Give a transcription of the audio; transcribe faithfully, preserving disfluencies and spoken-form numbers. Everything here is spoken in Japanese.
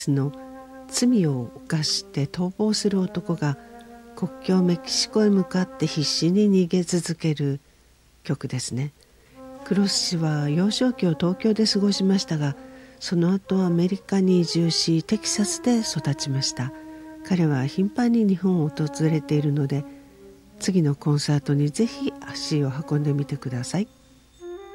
の罪を犯して逃亡する男が国境メキシコへ向かって必死に逃げ続ける曲ですね。クロス氏は幼少期を東京で過ごしましたが、その後アメリカに移住しテキサスで育ちました。彼は頻繁に日本を訪れているので、次のコンサートにぜひ足を運んでみてください。